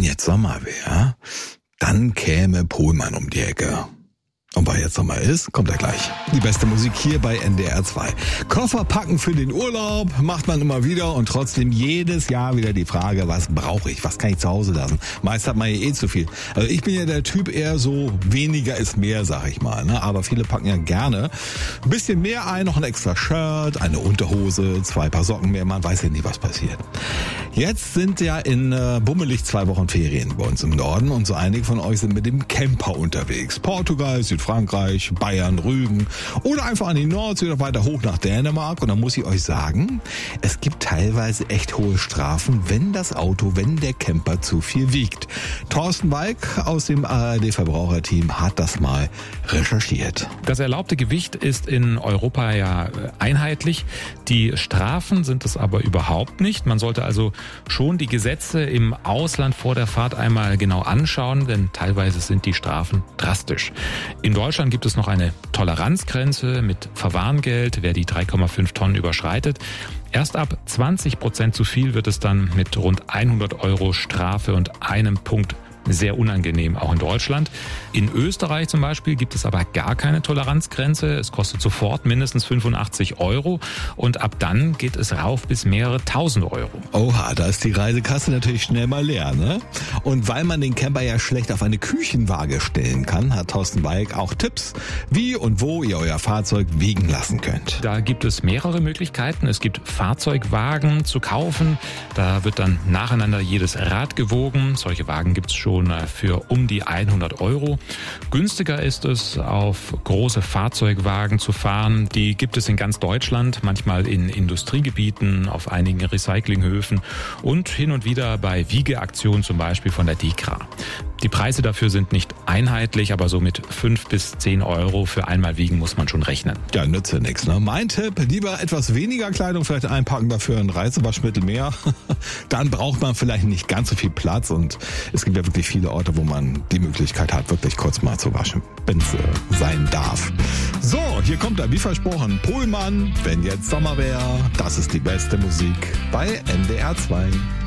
wenn jetzt Sommer wäre, dann käme Pohlmann um die Ecke. Und weil jetzt Sommer ist, kommt er gleich. Die beste Musik hier bei NDR 2. Koffer packen für den Urlaub macht man immer wieder und trotzdem jedes Jahr wieder die Frage, was brauche ich, was kann ich zu Hause lassen? Meist hat man ja zu viel. Also ich bin ja der Typ eher so, weniger ist mehr, sag ich mal. Ne? Aber viele packen ja gerne ein bisschen mehr ein, noch ein extra Shirt, eine Unterhose, 2 Paar Socken mehr, man weiß ja nie, was passiert. Jetzt sind ja in bummelig 2 Wochen Ferien bei uns im Norden und so einige von euch sind mit dem Camper unterwegs. Portugal, Südfrankreich, Bayern, Rügen oder einfach an die Nordsee oder weiter hoch nach Dänemark. Und da muss ich euch sagen, es gibt teilweise echt hohe Strafen, wenn der Camper zu viel wiegt. Thorsten Walk aus dem ARD-Verbraucherteam hat das mal recherchiert. Das erlaubte Gewicht ist in Europa ja einheitlich. Die Strafen sind es aber überhaupt nicht. Man sollte also schon die Gesetze im Ausland vor der Fahrt einmal genau anschauen, denn teilweise sind die Strafen drastisch. In Deutschland gibt es noch eine Toleranzgrenze mit Verwarngeld, wer die 3,5 Tonnen überschreitet. Erst ab 20% zu viel wird es dann mit rund 100 € Strafe und einem Punkt sehr unangenehm, auch in Deutschland. In Österreich zum Beispiel gibt es aber gar keine Toleranzgrenze. Es kostet sofort mindestens 85 € und ab dann geht es rauf bis mehrere tausend €. Oha, da ist die Reisekasse natürlich schnell mal leer, ne? Und weil man den Camper ja schlecht auf eine Küchenwaage stellen kann, hat Thorsten Walk auch Tipps, wie und wo ihr euer Fahrzeug wiegen lassen könnt. Da gibt es mehrere Möglichkeiten. Es gibt Fahrzeugwagen zu kaufen. Da wird dann nacheinander jedes Rad gewogen. Solche Wagen gibt es schon für um die 100 €. Günstiger ist es, auf große Fahrzeugwagen zu fahren. Die gibt es in ganz Deutschland, manchmal in Industriegebieten, auf einigen Recyclinghöfen und hin und wieder bei Wiegeaktionen, zum Beispiel von der DEKRA. Die Preise dafür sind nicht einheitlich, aber so mit 5 bis 10 € für einmal wiegen muss man schon rechnen. Ja, nützt ja nichts, ne? Mein Tipp, lieber etwas weniger Kleidung vielleicht einpacken, dafür ein Reisewaschmittel mehr. Dann braucht man vielleicht nicht ganz so viel Platz und es gibt ja wirklich viele Orte, wo man die Möglichkeit hat, wirklich kurz mal zu waschen, wenn es sein darf. So, hier kommt er, wie versprochen, Pohlmann, wenn jetzt Sommer wäre. Das ist die beste Musik bei NDR 2.